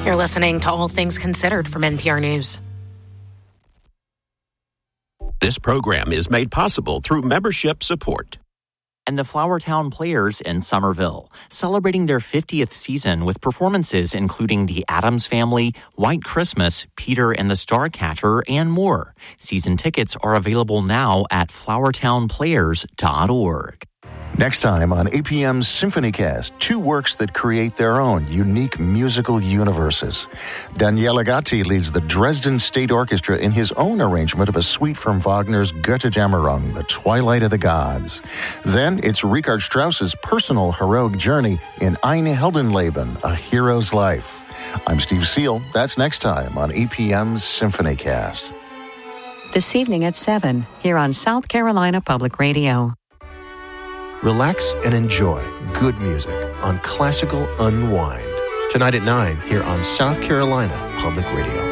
You're listening to All Things Considered from NPR News. This program is made possible through membership support. And the Flowertown Players in Somerville, celebrating their 50th season with performances including The Addams Family, White Christmas, Peter and the Starcatcher, and more. Season tickets are available now at flowertownplayers.org. Next time on APM's SymphonyCast, two works that create their own unique musical universes. Daniele Gatti leads the Dresden State Orchestra in his own arrangement of a suite from Wagner's Götterdämmerung, The Twilight of the Gods. Then it's Richard Strauss's personal heroic journey in Ein Heldenleben, A Hero's Life. I'm Steve Seal. That's next time on APM's SymphonyCast. This evening at 7, here on South Carolina Public Radio. Relax and enjoy good music on Classical Unwind. Tonight at 9 here on South Carolina Public Radio.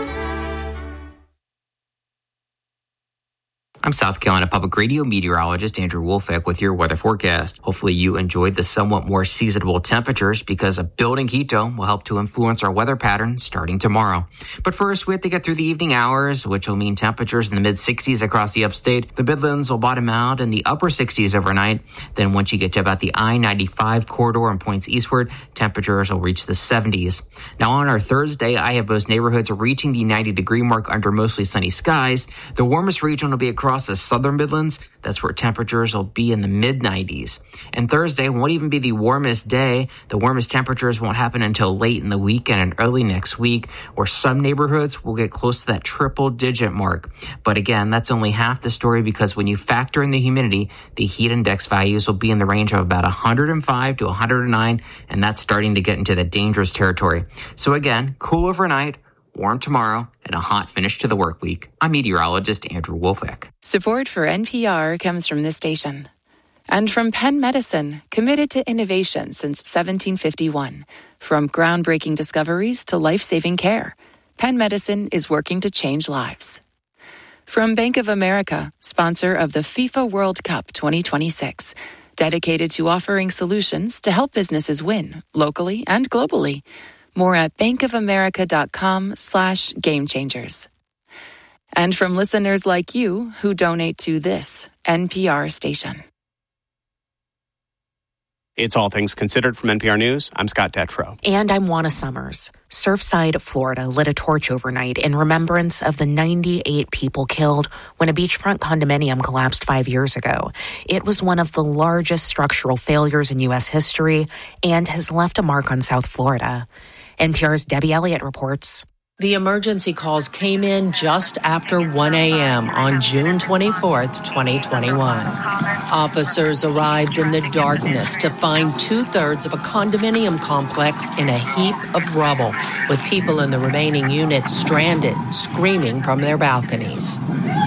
I'm South Carolina Public Radio meteorologist Andrew Wolfeck with your weather forecast. Hopefully you enjoyed the somewhat more seasonable temperatures because a building heat dome will help to influence our weather pattern starting tomorrow. But first, we have to get through the evening hours, which will mean temperatures in the mid-60s across the upstate. The Midlands will bottom out in the upper 60s overnight. Then once you get to about the I-95 corridor and points eastward, temperatures will reach the 70s. Now on our Thursday, I have most neighborhoods reaching the 90-degree mark under mostly sunny skies. The warmest region will be across the southern Midlands. That's where temperatures will be in the mid-90s. And Thursday won't even be the warmest day. The warmest temperatures won't happen until late in the weekend and early next week, where some neighborhoods will get close to that triple-digit mark. But again, that's only half the story because when you factor in the humidity, the heat index values will be in the range of about 105 to 109, and that's starting to get into the dangerous territory. So again, cool overnight, warm tomorrow, and a hot finish to the work week. I'm meteorologist Andrew Wolfeck. Support for NPR comes from this station. And from Penn Medicine, committed to innovation since 1751. From groundbreaking discoveries to life-saving care, Penn Medicine is working to change lives. From Bank of America, sponsor of the FIFA World Cup 2026, dedicated to offering solutions to help businesses win, locally and globally. More at bankofamerica.com/gamechangers. And from listeners like you who donate to this NPR station. It's All Things Considered from NPR News. I'm Scott Detrow. And I'm Juana Summers. Surfside, Florida lit a torch overnight in remembrance of the 98 people killed when a beachfront condominium collapsed 5 years ago. It was one of the largest structural failures in U.S. history and has left a mark on South Florida. NPR's Debbie Elliott reports. The emergency calls came in just after 1 a.m. on June 24th, 2021. Officers arrived in the darkness to find two-thirds of a condominium complex in a heap of rubble, with people in the remaining units stranded, screaming from their balconies.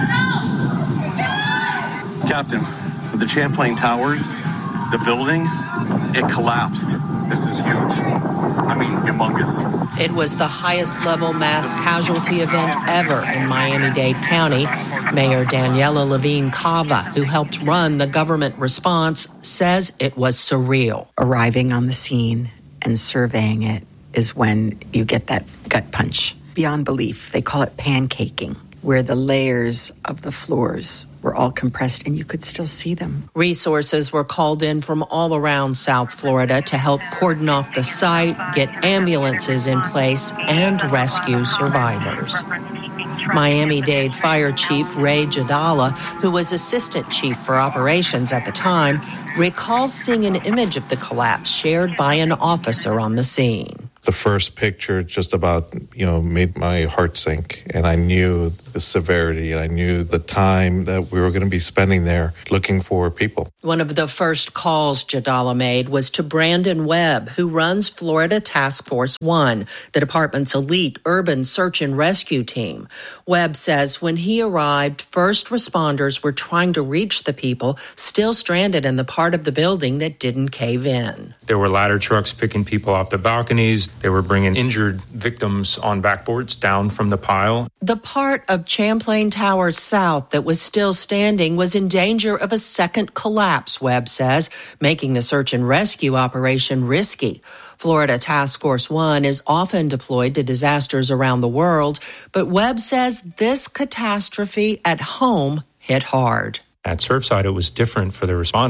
Captain, the Champlain Towers, the building, it collapsed. This is huge. I mean, humongous. It was the highest level mass casualty event ever in Miami-Dade County. Mayor Daniela Levine Cava, who helped run the government response, says it was surreal. Arriving on the scene and surveying it is when you get that gut punch. Beyond belief. They call it pancaking, where the layers of the floors were all compressed and you could still see them. Resources were called in from all around South Florida to help cordon off the site, get ambulances in place, and rescue survivors. Miami-Dade Fire Chief Ray Jadala, who was Assistant Chief for Operations at the time, recalls seeing an image of the collapse shared by an officer on the scene. The first picture just about, made my heart sink. And I knew the severity and I knew the time that we were going to be spending there looking for people. One of the first calls Jadala made was to Brandon Webb, who runs Florida Task Force 1, the department's elite urban search and rescue team. Webb says when he arrived, first responders were trying to reach the people still stranded in the part of the building that didn't cave in. There were ladder trucks picking people off the balconies. They were bringing injured victims on backboards down from the pile. The part of Champlain Towers South that was still standing was in danger of a second collapse, Webb says, making the search and rescue operation risky. Florida Task Force One is often deployed to disasters around the world, but Webb says this catastrophe at home hit hard. At Surfside, it was different for the responders.